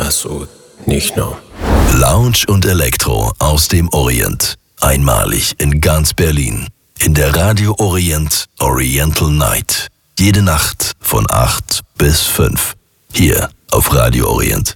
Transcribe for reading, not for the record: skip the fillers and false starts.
Ach so, nicht nur. Lounge und Elektro aus dem Orient. Einmalig in ganz Berlin. In der Radio Orient Oriental Night. Jede Nacht von 8 bis 5. Hier auf Radio Orient.